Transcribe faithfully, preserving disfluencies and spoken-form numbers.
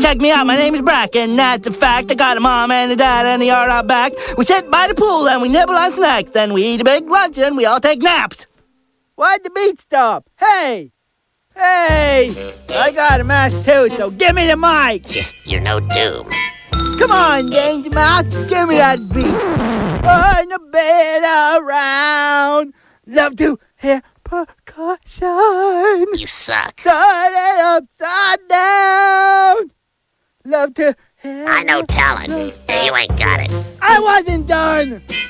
check me out. My name is Bracken. That's a fact. I got a mom and a dad and a yard out back. We sit by the pool and we nibble on snacks. Then we eat a big lunch and we all take naps. Why'd the beat stop? Hey! Hey! I got a mask too, so give me the mic! You're no doom. Come on, Danger Mouse, give me that beat. On the bed around. Love to hear percussion. You suck. Turn it upside down. Love to hear... I know talent. You ain't got it. I wasn't done.